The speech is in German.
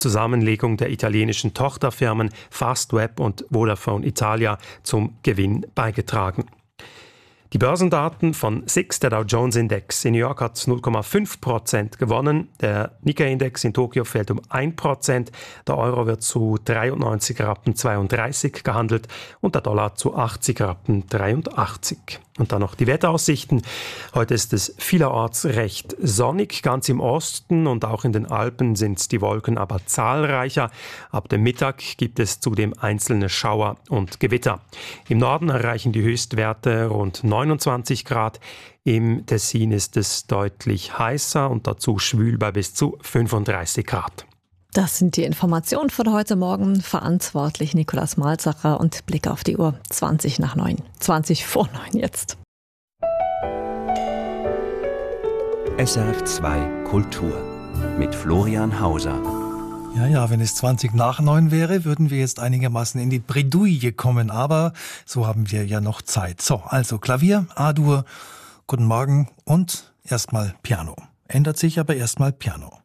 Zusammenlegung der italienischen Tochterfirmen Fastweb und Vodafone Italia zum Gewinn beigetragen. Die Börsendaten von SIX, der Dow Jones Index in New York hat 0,5% gewonnen, der Nikkei-Index in Tokio fällt um 1%, der Euro wird zu 93,32 Rappen gehandelt und der Dollar zu 80,83 Rappen. Und dann noch die Wetteraussichten. Heute ist es vielerorts recht sonnig, ganz im Osten und auch in den Alpen sind die Wolken aber zahlreicher. Ab dem Mittag gibt es zudem einzelne Schauer und Gewitter. Im Norden erreichen die Höchstwerte rund 29 Grad. Im Tessin ist es deutlich heißer und dazu schwül bei bis zu 35 Grad. Das sind die Informationen von heute Morgen. Verantwortlich Nikolaus Malzacher und Blick auf die Uhr 20 nach 9. 20 vor 9 jetzt. SRF 2 Kultur mit Florian Hauser. Ja, wenn es 20 nach 9 wäre, würden wir jetzt einigermaßen in die Bredouille kommen. Aber so haben wir ja noch Zeit. So, also Klavier, A-Dur, guten Morgen und erstmal Piano. Ändert sich aber erstmal Piano.